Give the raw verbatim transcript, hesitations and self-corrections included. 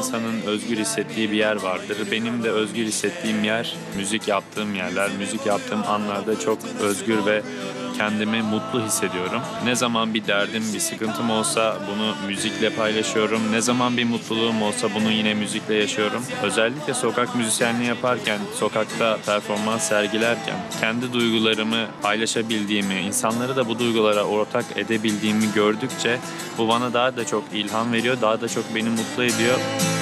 insanın özgür hissettiği bir yer vardır. Benim de özgür hissettiğim yer müzik yaptığım yerler. Müzik yaptığım anlarda çok özgür ve kendimi mutlu hissediyorum. Ne zaman bir derdim, bir sıkıntım olsa bunu müzikle paylaşıyorum. Ne zaman bir mutluluğum olsa bunu yine müzikle yaşıyorum. Özellikle sokak müzisyenliği yaparken, sokakta performans sergilerken kendi duygularımı paylaşabildiğimi, insanları da bu duygulara ortak edebildiğimi gördükçe bu bana daha da çok ilham veriyor, daha da çok beni mutlu ediyor.